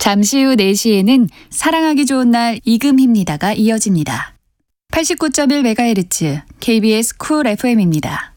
잠시 후 4시에는 사랑하기 좋은 날 이금희입니다가 이어집니다. 89.1MHz KBS 쿨 FM입니다.